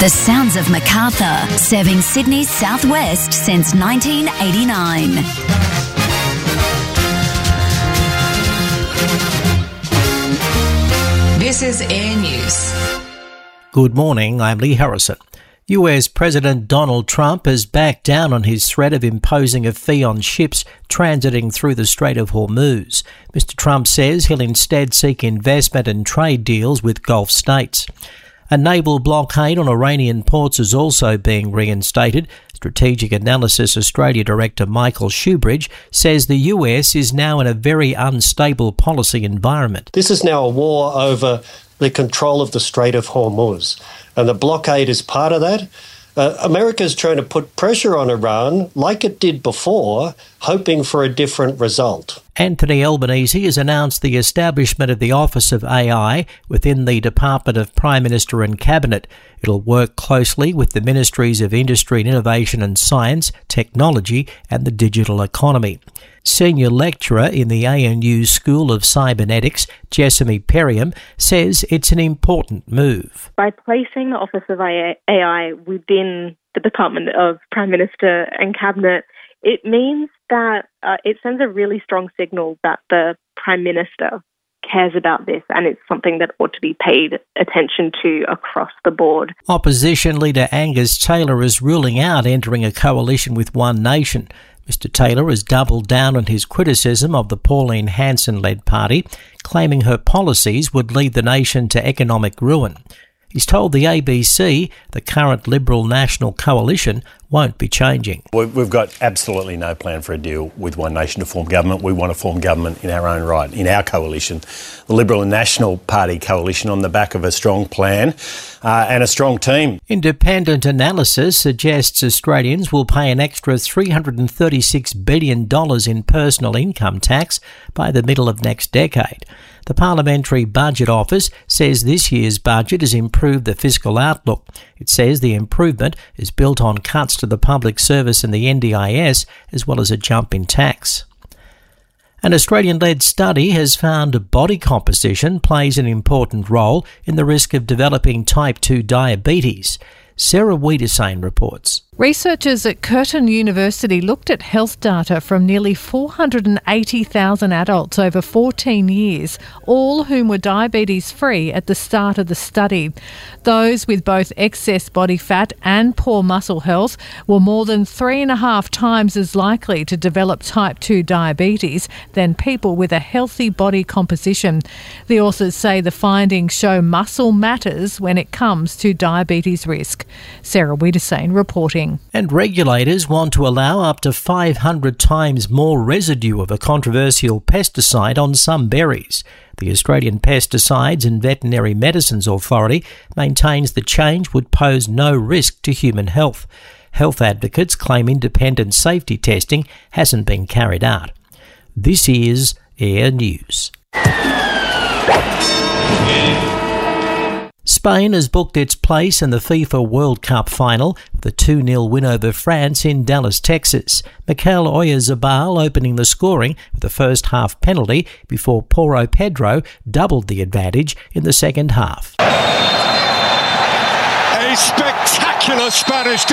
The sounds of Macarthur, serving Sydney's southwest since 1989. This is Air News. Good morning, I'm Lee Harrison. US President Donald Trump has backed down on his threat of imposing a fee on ships transiting through the Strait of Hormuz. Mr. Trump says he'll instead seek investment and trade deals with Gulf states. A naval blockade on Iranian ports is also being reinstated. Strategic Analysis Australia Director Michael Shoebridge says the US is now in a very unstable policy environment. This is now a war over the control of the Strait of Hormuz, and the blockade is part of that. America is trying to put pressure on Iran, like it did before, hoping for a different result. Anthony Albanese has announced the establishment of the Office of AI within the Department of Prime Minister and Cabinet. It'll work closely with the Ministries of Industry and Innovation and Science, Technology and the Digital Economy. Senior lecturer in the ANU School of Cybernetics, Jessamy Perriam, says it's an important move. By placing the Office of AI within the Department of Prime Minister and Cabinet, it means that it sends a really strong signal that the Prime Minister cares about this, and it's something that ought to be paid attention to across the board. Opposition leader Angus Taylor is ruling out entering a coalition with One Nation. Mr. Taylor has doubled down on his criticism of the Pauline Hanson-led party, claiming her policies would lead the nation to economic ruin. He's told the ABC the current Liberal National Coalition won't be changing. We've got absolutely no plan for a deal with One Nation to form government. We want to form government in our own right, in our coalition, the Liberal and National Party coalition, on the back of a strong plan and a strong team. Independent analysis suggests Australians will pay an extra $336 billion in personal income tax by the middle of next decade. The Parliamentary Budget Office says this year's budget has improved the fiscal outlook. It says the improvement is built on cuts to the public service and the NDIS, as well as a jump in tax. An Australian-led study has found body composition plays an important role in the risk of developing type 2 diabetes. Sarah Wiedersane reports. Researchers at Curtin University looked at health data from nearly 480,000 adults over 14 years, all whom were diabetes-free at the start of the study. Those with both excess body fat and poor muscle health were more than 3.5 times as likely to develop type 2 diabetes than people with a healthy body composition. The authors say the findings show muscle matters when it comes to diabetes risk. Sarah Wiedersane reporting. And regulators want to allow up to 500 times more residue of a controversial pesticide on some berries. The Australian Pesticides and Veterinary Medicines Authority maintains the change would pose no risk to human health. Health advocates claim independent safety testing hasn't been carried out. This is Air News. Spain has booked its place in the FIFA World Cup final with a 2-0 win over France in Dallas, Texas. Mikel Oyarzabal opening the scoring with a first-half penalty before Poro Pedro doubled the advantage in the second half. A spectacular Spanish